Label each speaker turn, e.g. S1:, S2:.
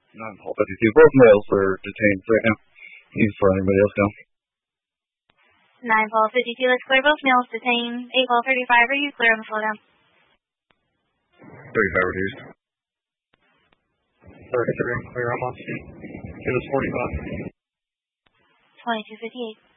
S1: 9 Paul 52. Both males are detained right now. You for anybody else down?
S2: 9 Paul 52, let's clear both males detained. 8 Paul 35, are you clear on the floor down?
S1: 35 reduced.
S3: 33, clear, I'm on scene. It was 45.
S2: 2258.